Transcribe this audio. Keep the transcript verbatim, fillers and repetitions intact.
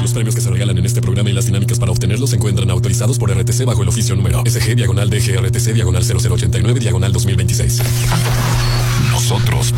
Los premios que se regalan en este programa y las dinámicas para obtenerlos se encuentran autorizados por R T C bajo el oficio número S G diagonal D G R T C diagonal cero cero ochenta y nueve diagonal dos mil veintiséis. Nosotros